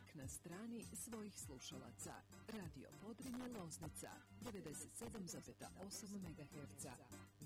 uvijek na strani svojih slušalaca. Radio Podrinje Loznica 97,8 MHz.